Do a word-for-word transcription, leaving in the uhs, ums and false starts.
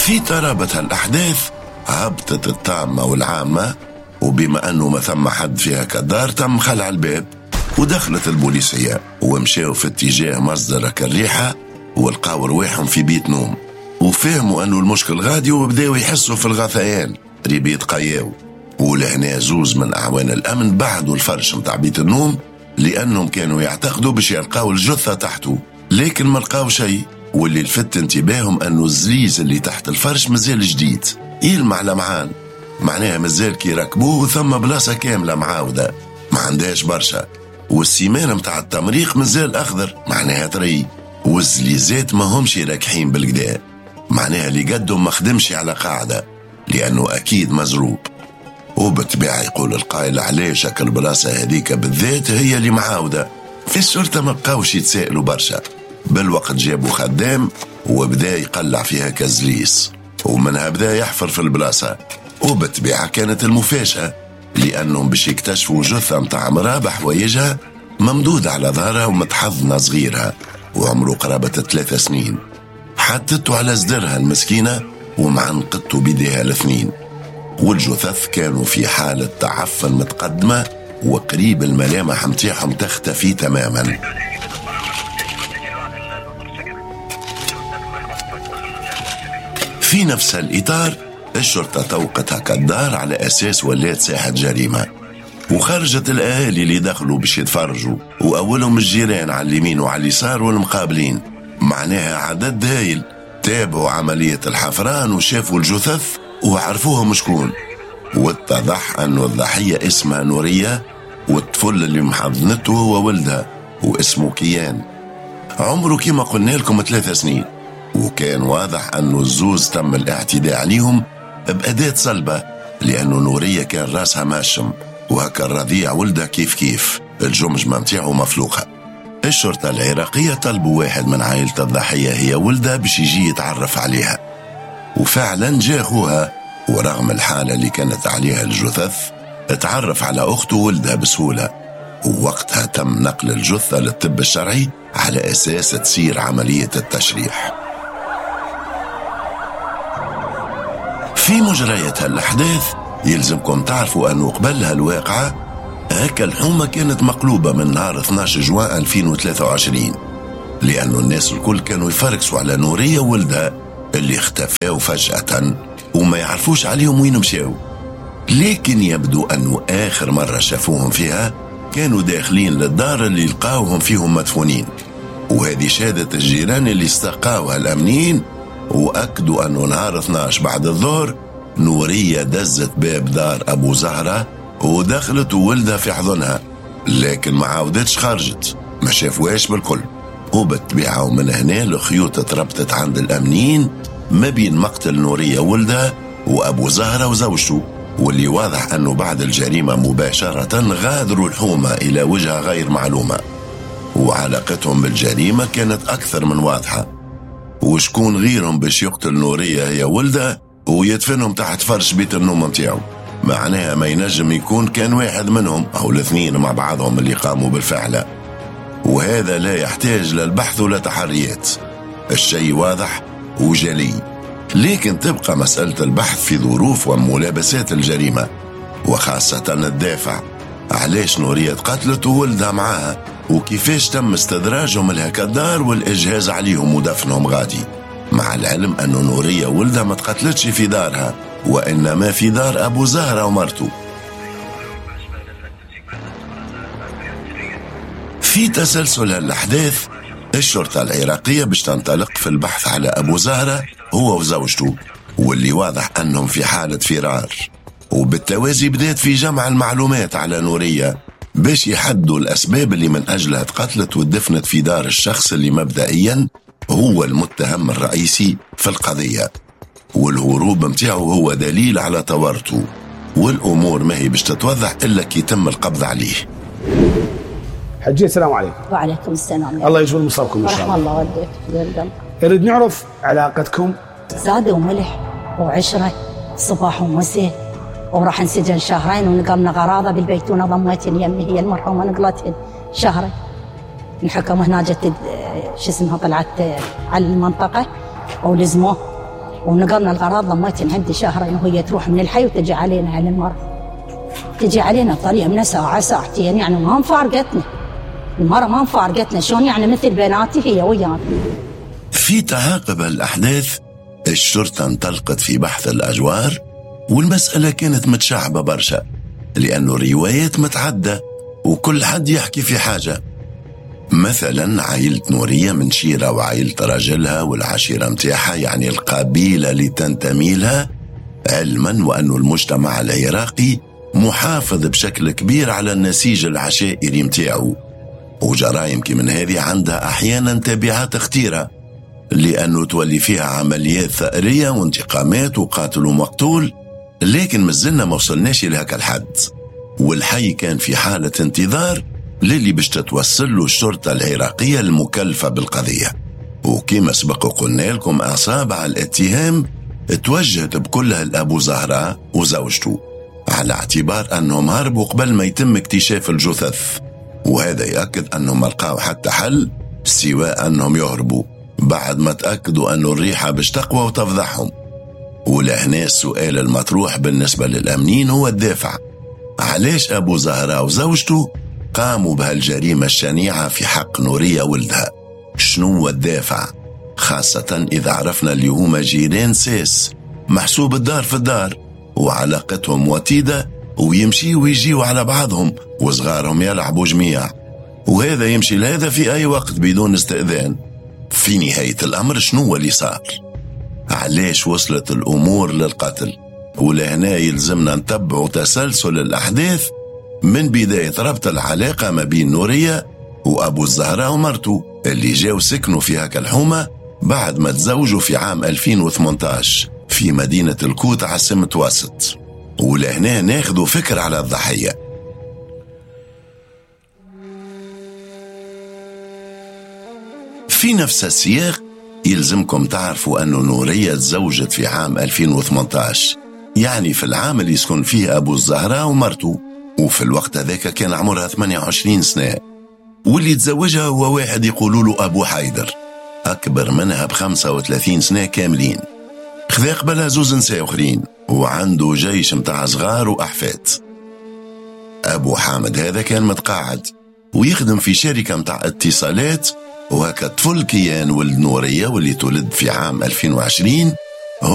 في ترابة الأحداث هبطت الطامة والعامة، وبما أنه ما ثم حد فيها كدار تم خلع الباب، ودخلت البوليسية ومشاو في اتجاه مصدر الريحة ولقاو رواحهم في بيت نوم، وفهموا أنه المشكل غادي وبداو يحسوا في الغثيان ريبي يتقياو. ولهنا زوز من أعوان الأمن بعدوا الفرش متاع بيت النوم لأنهم كانوا يعتقدوا باش يلقاو الجثة تحته، لكن ما لقاو شيء. واللي لفت انتباههم أنه الزليز اللي تحت الفرش مازال جديد يلمع لمعان، معناها مازال كي ركبوه ثم بلاصة كاملة معاودة ما عندهاش برشا، والسيمان متاع التمريق مازال أخضر معناها طري، والزليزات ما همش راكحين بالقدا معناها اللي قدهم ما خدمش على قاعدة لأنه أكيد مزروب. وبالطبيعة يقول القائل علاش هاك البلاصة هذيك بالذات هي اللي معاودة. في الشرطة ما بقاوش يتسائلوا برشا، بالوقت جابوا خدام وبدا يقلع فيها كزليس، ومنها بدا يحفر في البلاصة. وبالطبيعة كانت المفاجأة لأنهم باش يكتشفوا جثة متاع مرأة بحوايجها ممدودة على ظهرها ومتحضنة صغيرها وعمره قرابة ثلاثة سنين، حطته على صدرها المسكينة ومعنقته بيديها الاثنين. والجثث كانوا في حالة تعفن متقدمة وقريب الملامح متاعهم تختفي تماما. في نفس الإطار الشرطة توقتها كالدار على أساس ولات ساحة جريمة، وخرجت الأهالي اللي دخلوا باش يتفرجوا، وأولهم الجيران على اليمين وعلى اليسار والمقابلين، معناها عدد هايل. تابعوا عملية الحفران وشافوا الجثث وعرفوهم شكون، واتضح أنه الضحية اسمها نورية، والطفل اللي محضنته هو ولدها واسمه كيان، عمره كما قلنا لكم ثلاثة سنين. وكان واضح أنه الزوز تم الاعتداء عليهم بأداة صلبة، لأنه نورية كان راسها ماشم وهكا الرضيع ولدها كيف كيف الجمجمة متاعه مفلوقة. الشرطة العراقية طلبوا واحد من عائلة الضحية هي ولدها باش يجي يتعرف عليها، وفعلا جاء أخوها، ورغم الحالة اللي كانت عليها الجثث اتعرف على أخته ولدها بسهولة. ووقتها تم نقل الجثة للطب الشرعي على أساس تسير عملية التشريح. في مجريات الأحداث يلزمكم تعرفوا أنه قبلها الواقعة هكا الحومة كانت مقلوبة من نهار اثني عشر جوان ألفين وثلاثة وعشرين، لأنه الناس الكل كانوا يفركسوا على نورية وولدها اللي اختفاوا فجأة وما يعرفوش عليهم وين مشاو. لكن يبدو أنه آخر مرة شافوهم فيها كانوا داخلين للدار اللي لقاوهم فيهم مدفونين، وهذه شهادة الجيران اللي استقاوها الأمنين، وأكدوا أنه نهار اثني عشر بعد الظهر نورية دزت باب دار أبو زهرة ودخلت وولدها في حضنها، لكن ما عاودتش خرجت، ما شافوهاش بالكل. وبالطبيعة ومن هنا الخيوط اتربطت عند الأمنين ما بين مقتل نورية ولدها وأبو زهرة وزوجته، واللي واضح أنه بعد الجريمة مباشرة غادروا الحومة إلى وجهة غير معلومة، وعلاقتهم بالجريمة كانت أكثر من واضحة. وشكون غيرهم باش يقتل نورية هي ولدها ويدفنهم تحت فرش بيت النوم متاعو؟ معناها ما ينجم يكون كان واحد منهم أو الاثنين مع بعضهم اللي قاموا بالفعل، وهذا لا يحتاج للبحث ولا تحريات، الشيء واضح وجلي. لكن تبقى مسألة البحث في ظروف وملابسات الجريمة، وخاصة الدافع علاش نورية قتلت وولدها معاها، وكيفاش تم استدراجهم الهكدار والإجهاز عليهم ودفنهم غادي، مع العلم أن نورية ولدها ما تقتلتش في دارها وإنما في دار أبو زهرة ومرته. في تسلسل الأحداث الشرطة العراقية باش تنطلق في البحث على أبو زهرة هو وزوجته، واللي واضح أنهم في حالة فرار، وبالتوازي بدأت في جمع المعلومات على نورية باش يحدوا الأسباب اللي من أجلها تقتلت ودفنت في دار الشخص اللي مبدئيا هو المتهم الرئيسي في القضية، والهروب متاعه هو دليل على تورطه، والأمور ما هي باش تتوضح إلا كي يتم القبض عليه. حجي السلام عليكم. وعليكم السلام. الله يجبر مصابكم إن شاء الله. الله وديك بالقلب. نريد نعرف علاقتكم. زاد وملح وعشرة صباح ومساء، وراح انسجن شهرين ونقمنا غراضة بالبيتونة ضمتين يمي هي المرحومة نقلتهن شهرين. الحكومة هنا جت شو اسمها طلعت على المنطقة ولزموه ونقلنا الغراض ضميتن عندي شهرين وهي تروح من الحي وتجي علينا على المرض، تجي علينا بطريقة من ساعة ساعتين، يعني ما مفارقتنا المرة، ما مفارقتنا شلون يعني مثل بناتي هي ويانا. في تعاقب الأحداث الشرطة انطلقت في بحث الأجوار، والمسألة كانت متشعبة برشا لأنه الروايات متعدة وكل حد يحكي في حاجة. مثلا عائلة نورية من شيرة وعائلة راجلها والعشيرة متاعها، يعني القبيلة اللي تنتمي لها، علما وأن المجتمع العراقي محافظ بشكل كبير على النسيج العشائري متاعه، وجرائم كمن هذه عندها أحيانا تبعات خطيرة لأنه تولي فيها عمليات ثأرية وانتقامات وقاتل ومقتول، لكن مازلنا ما وصلناش لهذا الحد. والحي كان في حالة انتظار للي باش تتوصل له الشرطة العراقية المكلفة بالقضية. وكما سبق قلنا لكم أصابع الاتهام توجهت بكلها لأبو زهراء وزوجته، على اعتبار أنهم هربوا قبل ما يتم اكتشاف الجثث، وهذا يأكد أنهم لقاوا حتى حل سواء أنهم يهربوا بعد ما تأكدوا أن الريحة باش تقوى وتفضحهم. ولهنا السؤال المطروح بالنسبة للأمنين هو الدافع، علاش أبو زهراء وزوجته قاموا بهالجريمة الشنيعة في حق نورية ولدها؟ شنو هو الدافع؟ خاصة إذا عرفنا اللي هما جيران ساس، محسوب الدار في الدار، وعلاقتهم وتيدة، ويمشي ويجيوا على بعضهم، وصغارهم يلعبوا جميع، وهذا يمشي لهذا في أي وقت بدون استئذان. في نهاية الأمر شنو اللي صار؟ علاش وصلت الأمور للقتل؟ ولهنا يلزمنا نتبع تسلسل الأحداث من بداية ربط العلاقة ما بين نورية وأبو الزهراء ومرته اللي جاوا سكنوا في هاك الحومة بعد ما تزوجوا في عام ألفين وثمانية عشر في مدينة الكوت عاصمة واسط. ولهنا ناخذوا فكرة على الضحية. في نفس السياق يلزمكم تعرفوا أن نورية تزوجت في عام ألفين وثمانية عشر، يعني في العام اللي يسكن فيه أبو الزهراء ومرته، وفي الوقت ذاك كان عمرها ثمانية وعشرين سنة، واللي تزوجها هو واحد يقولوا له أبو حيدر، أكبر منها بخمسة وثلاثين سنة كاملين، خذا قبلها زوز نساء أخرين، وعنده جيش متاع صغار وأحفاد. أبو حامد هذا كان متقاعد ويخدم في شركة متاع اتصالات، وهكا طفل كيان ولد نورية واللي تولد في عام ألفين وعشرين